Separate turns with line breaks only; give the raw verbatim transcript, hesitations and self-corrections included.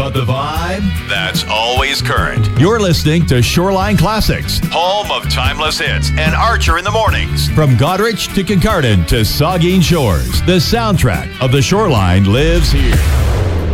about the vibe
that's always current.
You're listening to Shoreline Classics,
home of timeless hits and Archer in the mornings.
From Goderich to Kincardine to Saugeen Shores, the soundtrack of the Shoreline lives here.